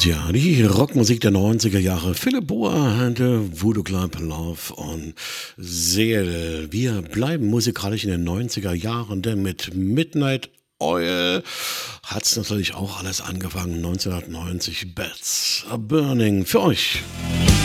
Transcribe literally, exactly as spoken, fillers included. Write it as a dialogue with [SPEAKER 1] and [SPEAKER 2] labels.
[SPEAKER 1] Ja, die Rockmusik der neunziger Jahre. Philipp Boa hatte Voodoo Club, Love und Seele. Wir bleiben musikalisch in den neunziger Jahren, denn mit Midnight Oil hat es natürlich auch alles angefangen. neunzehnhundertneunzig, Bats are Burning für euch.